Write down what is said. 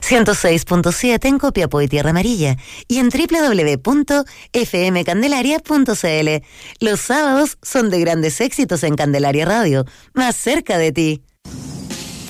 106.7 en Copiapó y Tierra Amarilla y en www.fmcandelaria.cl. Los sábados son de grandes éxitos en Candelaria Radio, más cerca de ti.